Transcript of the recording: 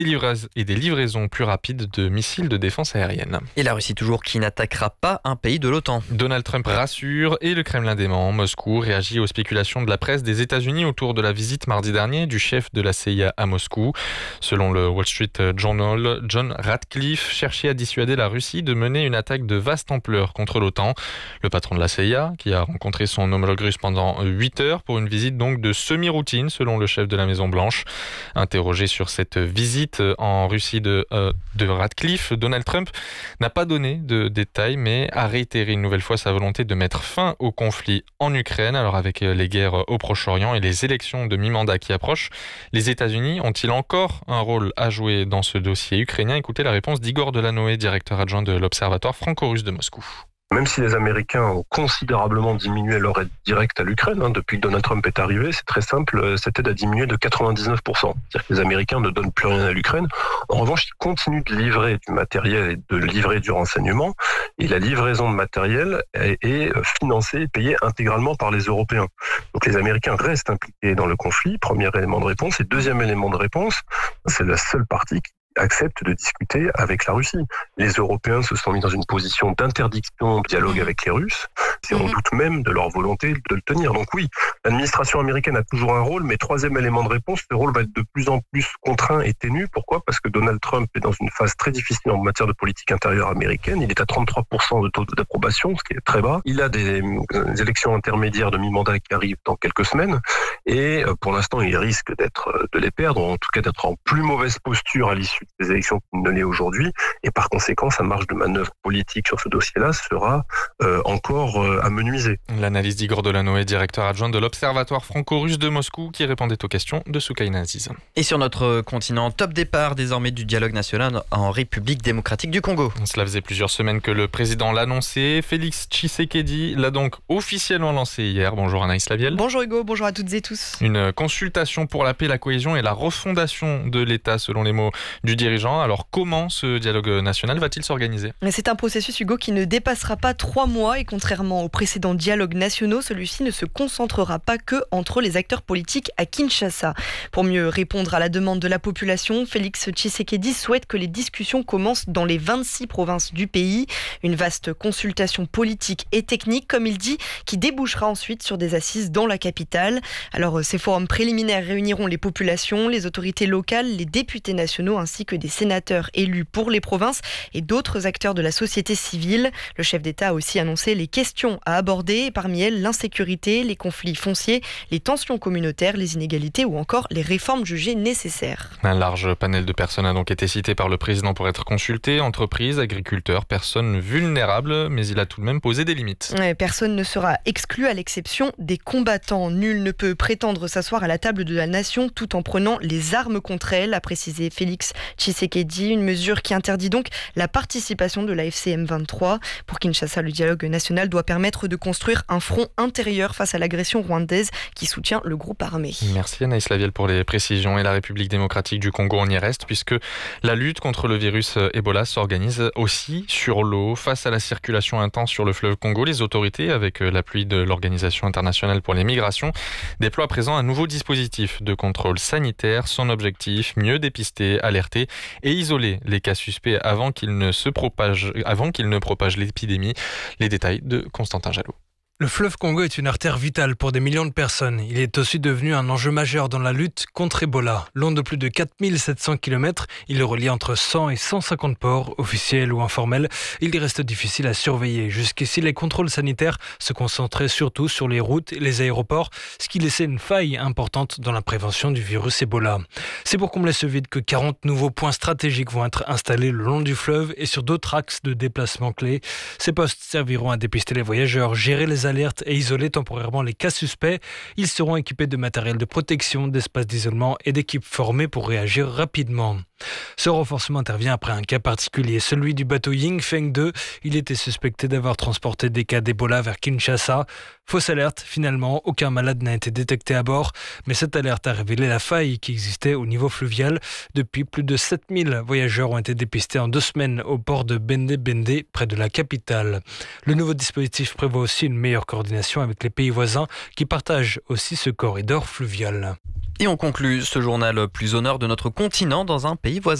et des livraisons plus rapides de missiles de défense aérienne. Et la Russie toujours qui n'attaquera pas un pays de l'OTAN. Donald Trump rassure et le Kremlin dément. Moscou réagit aux spéculations de la presse des États-Unis autour de la visite mardi dernier du chef de la CIA à Moscou. Selon le Wall Street Journal, John Ratcliffe cherchait à dissuader la Russie de mener une attaque de vaste ampleur contre l'OTAN. Le patron de la CIA, qui a rencontré son homologue russe pendant 8 heures pour une visite donc de semi-routine selon le chef de la Maison-Blanche. Interrogé sur cette visite en Russie de Ratcliffe, Donald Trump n'a pas donné de détails, mais a réitéré une nouvelle fois sa volonté de mettre fin au conflit en Ukraine. Alors avec les guerres au Proche-Orient et les élections de mi-mandat qui approchent, les États-Unis ont-ils encore un rôle à jouer dans ce dossier ukrainien? Écoutez la réponse d'Igor Delanoë, directeur adjoint de l'Observatoire franco-russe de Moscou. Même si les Américains ont considérablement diminué leur aide directe à l'Ukraine, depuis que Donald Trump est arrivé, c'est très simple, cette aide a diminué de 99%. C'est-à-dire que les Américains ne donnent plus rien à l'Ukraine. En revanche, ils continuent de livrer du matériel et de livrer du renseignement. Et la livraison de matériel est financée et payée intégralement par les Européens. Donc les Américains restent impliqués dans le conflit, premier élément de réponse. Et deuxième élément de réponse, c'est la seule partie qui accepte de discuter avec la Russie. Les Européens se sont mis dans une position d'interdiction de dialogue avec les Russes, et on doute même de leur volonté de le tenir. Donc oui, l'administration américaine a toujours un rôle, mais troisième élément de réponse, ce rôle va être de plus en plus contraint et ténu. Pourquoi ? Parce que Donald Trump est dans une phase très difficile en matière de politique intérieure américaine. Il est à 33% de taux d'approbation, ce qui est très bas. Il a des élections intermédiaires de mi-mandat qui arrivent dans quelques semaines, et pour l'instant, il risque de les perdre, ou en tout cas d'être en plus mauvaise posture à l'issue des élections qu'il ne l'est aujourd'hui, et par conséquent, sa marge de manœuvre politique sur ce dossier-là sera encore amenuisée. L'analyse d'Igor Delanoë, directeur adjoint de l'Observatoire franco-russe de Moscou, qui répondait aux questions de Soukaina Aziz. Et sur notre continent, top départ désormais du dialogue national en République démocratique du Congo. Cela faisait plusieurs semaines que le président l'annonçait. Félix Tshisekedi l'a donc officiellement lancé hier. Bonjour Anaïs Lavielle. Bonjour Hugo, bonjour à toutes et tous. Une consultation pour la paix, la cohésion et la refondation de l'État, selon les mots du dirigeant. Alors comment ce dialogue national va-t-il s'organiser ? C'est un processus, Hugo, qui ne dépassera pas 3 mois et contrairement aux précédents dialogues nationaux, celui-ci ne se concentrera pas que entre les acteurs politiques à Kinshasa. Pour mieux répondre à la demande de la population, Félix Tshisekedi souhaite que les discussions commencent dans les 26 provinces du pays. Une vaste consultation politique et technique, comme il dit, qui débouchera ensuite sur des assises dans la capitale. Alors ces forums préliminaires réuniront les populations, les autorités locales, les députés nationaux ainsi que des sénateurs élus pour les provinces et d'autres acteurs de la société civile. Le chef d'État a aussi annoncé les questions à aborder, et parmi elles l'insécurité, les conflits fonciers, les tensions communautaires, les inégalités ou encore les réformes jugées nécessaires. Un large panel de personnes a donc été cité par le président pour être consulté, entreprises, agriculteurs, personnes vulnérables, mais il a tout de même posé des limites. Personne ne sera exclu à l'exception des combattants. Nul ne peut prétendre s'asseoir à la table de la nation tout en prenant les armes contre elle, a précisé Félix Tshisekedi, une mesure qui interdit donc la participation de la FCM 23. Pour Kinshasa, le dialogue national doit permettre de construire un front intérieur face à l'agression rwandaise qui soutient le groupe armé. Merci Anaïs Lavielle pour les précisions. Et la République démocratique du Congo, on y reste puisque la lutte contre le virus Ebola s'organise aussi sur l'eau. Face à la circulation intense sur le fleuve Congo, les autorités, avec l'appui de l'Organisation internationale pour les migrations, déploient à présent un nouveau dispositif de contrôle sanitaire. Son objectif, mieux dépister, alerter et isoler les cas suspects avant qu'ils ne propagent l'épidémie. Les détails de Constantin Jalot. Le fleuve Congo est une artère vitale pour des millions de personnes. Il est aussi devenu un enjeu majeur dans la lutte contre Ebola. Long de plus de 4700 km, il relie entre 100 et 150 ports, officiels ou informels. Il reste difficile à surveiller. Jusqu'ici, les contrôles sanitaires se concentraient surtout sur les routes et les aéroports, ce qui laissait une faille importante dans la prévention du virus Ebola. C'est pour combler ce vide que 40 nouveaux points stratégiques vont être installés le long du fleuve et sur d'autres axes de déplacement clés. Ces postes serviront à dépister les voyageurs, gérer les alerte et isoler temporairement les cas suspects. Ils seront équipés de matériel de protection, d'espaces d'isolement et d'équipes formées pour réagir rapidement. Ce renforcement intervient après un cas particulier, celui du bateau Yingfeng 2. Il était suspecté d'avoir transporté des cas d'Ebola vers Kinshasa. Fausse alerte, finalement, aucun malade n'a été détecté à bord, mais cette alerte a révélé la faille qui existait au niveau fluvial. Depuis, plus de 7000 voyageurs ont été dépistés en 2 semaines au port de Bende-Bende, près de la capitale. Le nouveau dispositif prévoit aussi une meilleure coordination avec les pays voisins qui partagent aussi ce corridor fluvial. Et on conclut ce journal plus au nord de notre continent dans un pays voisin.